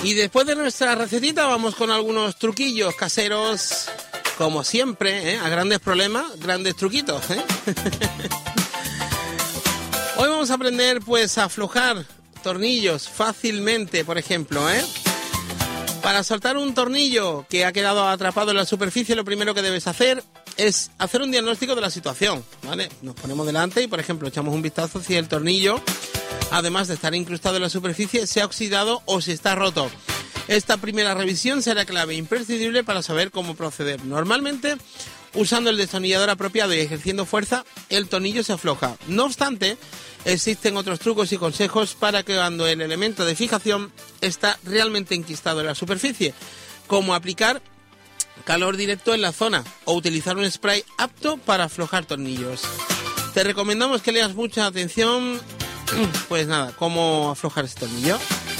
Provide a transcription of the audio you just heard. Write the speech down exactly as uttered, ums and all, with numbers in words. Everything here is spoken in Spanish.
Y después de nuestra recetita vamos con algunos truquillos caseros, como siempre, ¿eh? A grandes problemas, grandes truquitos, ¿eh? Hoy vamos a aprender pues a aflojar tornillos fácilmente, por ejemplo, ¿eh? Para soltar un tornillo que ha quedado atrapado en la superficie, lo primero que debes hacer es hacer un diagnóstico de la situación, ¿vale? Nos ponemos delante y, por ejemplo, echamos un vistazo si el tornillo, además de estar incrustado en la superficie, se ha oxidado o si está roto. Esta primera revisión será clave e imprescindible para saber cómo proceder. Normalmente, usando el destornillador apropiado y ejerciendo fuerza, el tornillo se afloja. No obstante, existen otros trucos y consejos para que cuando el elemento de fijación está realmente enquistado en la superficie, como aplicar calor directo en la zona o utilizar un spray apto para aflojar tornillos. Te recomendamos que leas mucha atención, pues nada, cómo aflojar este tornillo.